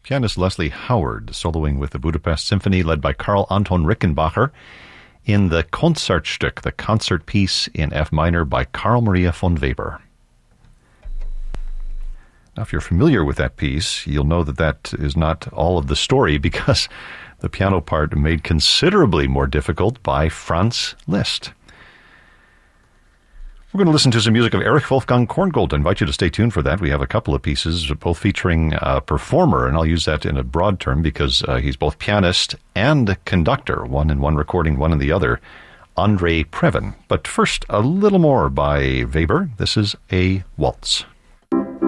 pianist Leslie Howard, soloing with the Budapest Symphony led by Karl Anton Rickenbacher in the Concertstück, the concert piece in F minor by Carl Maria von Weber. Now, if you're familiar with that piece, you'll know that that is not all of the story, because the piano part made considerably more difficult by Franz Liszt. We're going to listen to some music of Erich Wolfgang Korngold. I invite you to stay tuned for that. We have a couple of pieces, both featuring a performer, and I'll use that in a broad term because he's both pianist and conductor, one in one recording, one in the other, Andrei Previn. But first, a little more by Weber. This is a waltz.